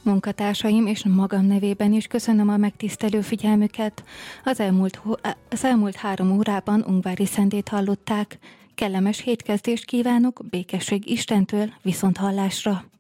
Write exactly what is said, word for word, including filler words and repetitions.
Munkatársaim és magam nevében is köszönöm a megtisztelő figyelmüket. Az elmúlt, az elmúlt három órában Ungvári Szentét hallották. Kellemes hétkezdést kívánok, békesség Istentől, viszont hallásra!